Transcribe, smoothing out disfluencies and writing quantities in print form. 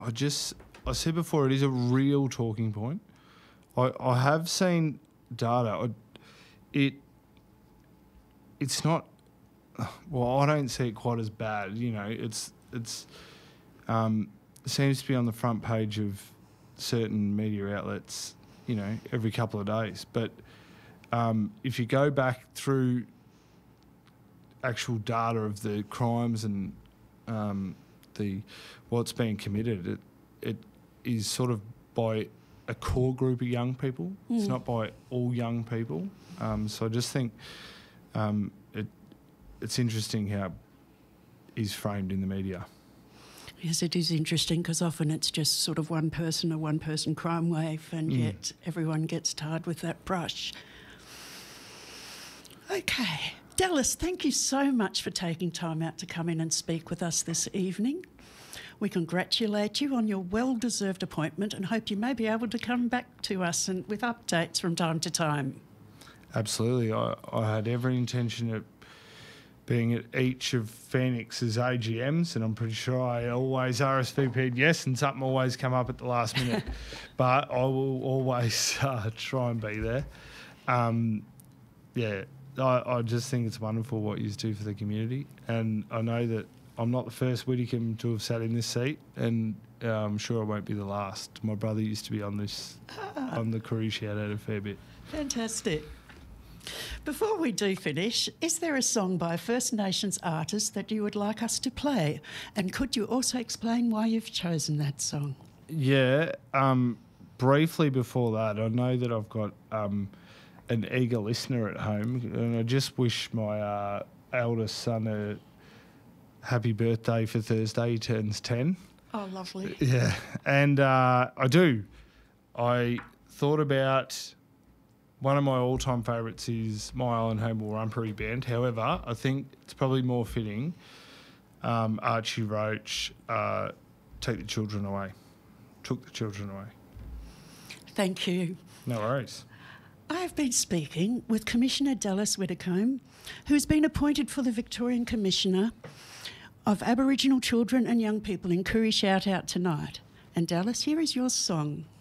I said before, it is a real talking point. I have seen data. It's not. Well, I don't see it quite as bad. You know, it's seems to be on the front page of certain media outlets, you know, every couple of days. But if you go back through actual data of the crimes and what's being committed, it is sort of by a core group of young people. It's not by all young people. So I just think it's interesting how it is framed in the media. Yes, it is interesting because often it's just sort of one person, a one-person crime wave, and yet everyone gets tarred with that brush. Okay. Dallas, thank you so much for taking time out to come in and speak with us this evening. We congratulate you on your well-deserved appointment and hope you may be able to come back to us and with updates from time to time. Absolutely. I had every intention of being at each of Phoenix's AGMs, and I'm pretty sure I always RSVP'd yes, and something always come up at the last minute. But I will always try and be there. I just think it's wonderful what you do for the community, and I know that I'm not the first Whittycombe to have sat in this seat, and I'm sure I won't be the last. My brother used to be on the career she had a fair bit. Fantastic. Before we do finish, is there a song by a First Nations artist that you would like us to play? And could you also explain why you've chosen that song? Yeah, briefly before that, I know that I've got an eager listener at home, and I just wish my eldest son a happy birthday for Thursday. He turns 10. Oh, lovely. Yeah, and I do. I thought about... One of my all-time favourites is My Island Home or Rumpery Band. However, I think it's probably more fitting Archie Roach, Took the Children Away. Thank you. No worries. I have been speaking with Commissioner Dallas Whittycombe, who has been appointed for the Victorian Commissioner of Aboriginal Children and Young People in Koori Shout Out tonight. And Dallas, here is your song.